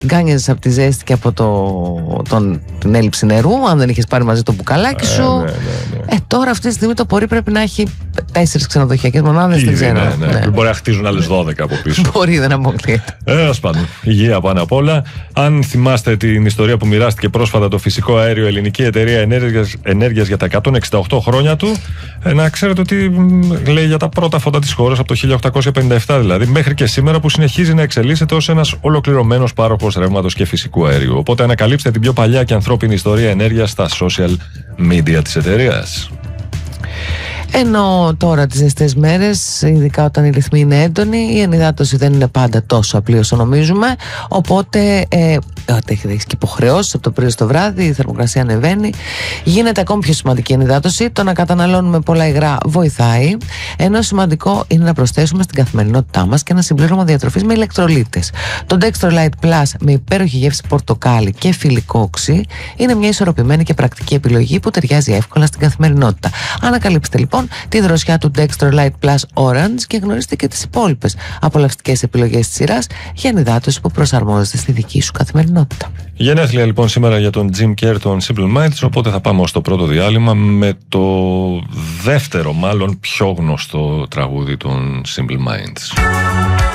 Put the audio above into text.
γκάνιαζες από τη ζέστη και από την έλλειψη νερού, αν δεν είχες πάρει μαζί το μπουκαλάκι σου. Ναι. Τώρα αυτή τη στιγμή το πορεί πρέπει να έχει 4 ξενοδοχειακές μονάδες, δεν ξέρω. Ναι. Μπορεί να χτίζουν άλλες 12 από πίσω. Μπορεί, δεν αποκλείεται. Τέλος πάντων, υγεία πάνω απ' όλα. Αν θυμάστε την ιστορία που μοιράστηκε πρόσφατα το φυσικό αέριο Ελληνική Εταιρεία Ενέργειας για τα 168 χρόνια του, να ξέρετε ότι λέει για τα πρώτα φώτα της χώρας από το 1857 δηλαδή, μέχρι και σήμερα, που συνεχίζει να εξελίσσεται ως ένας ολοκληρωμένος πάροχος ρεύματος και φυσικού αερίου. Οπότε ανακαλύψτε την πιο παλιά και ανθρώπινη ιστορία ενέργειας στα social media της εταιρείας. Ενώ τώρα τις ζεστές μέρες, ειδικά όταν οι ρυθμοί είναι έντονοι, η ενυδάτωση δεν είναι πάντα τόσο απλή όσο νομίζουμε. Οπότε έχεις και υποχρεώσεις από το πρωί στο βράδυ, η θερμοκρασία ανεβαίνει. Γίνεται ακόμη πιο σημαντική η ενυδάτωση. Το να καταναλώνουμε πολλά υγρά βοηθάει. Ενώ σημαντικό είναι να προσθέσουμε στην καθημερινότητά μας και ένα συμπλήρωμα διατροφής με ηλεκτρολίτες. Το Dextro Light Plus με υπέροχη γεύση πορτοκάλι και φιλικό οξύ είναι μια ισορροπημένη και πρακτική επιλογή που ταιριάζει εύκολα στην καθημερινότητα. Ανακαλύψτε λοιπόν τη δροσιά του Dextro Light Plus Orange και γνωρίστε και τις υπόλοιπες απολαυστικές επιλογές της σειράς για ενυδάτωση που προσαρμόζεται στη δική σου καθημερινότητα. Γενέθλια λοιπόν σήμερα για τον Jim Kerr των Simple Minds, οπότε θα πάμε ως το πρώτο διάλειμμα με το δεύτερο μάλλον πιο γνωστό τραγούδι των Simple Minds.